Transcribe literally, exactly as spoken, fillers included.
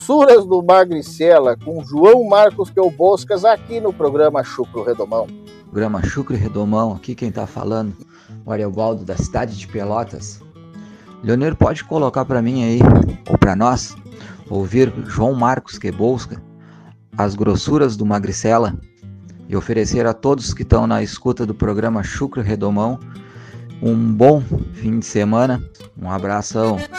Grossuras do Magricela, com João Marcos Queuboscas, aqui no programa Chucro Redomão. Programa Chucro Redomão, aqui quem tá falando, o Ariobaldo da cidade de Pelotas. Leonir, pode colocar para mim aí, ou para nós, ouvir João Marcos Queubosca, As Grossuras do Magricela, e oferecer a todos que estão na escuta do programa Chucro Redomão um bom fim de semana. Um abração.